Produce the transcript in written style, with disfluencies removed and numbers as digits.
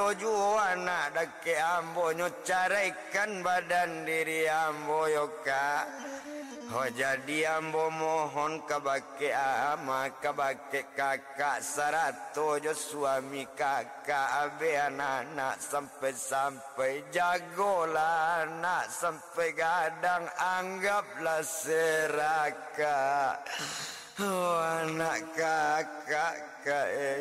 Ojo anak dake ambo nyocarekan badan diri ambo yoka. Oh jadi ambo mohon kabake ama kabake kakak sarato jo suami kakak abe anak sampai jagolah anak sampai gadang anggaplah seraka. Oh anak kakak